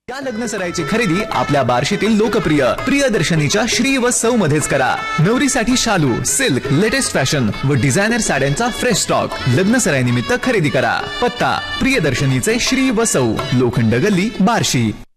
या लग्न सराईची खरेदी आपल्या बार्शीतील लोकप्रिय प्रियदर्शनीच्या श्री व सौ मध्येच करा। नवरीसाठी शालू, सिल्क, लेटेस्ट फॅशन व डिझायनर साड्यांचा फ्रेश स्टॉक लग्न सराई निमित्त खरेदी करा। पत्ता प्रियदर्शनीचे श्री व सौ, लोखंड गल्ली, बार्शी।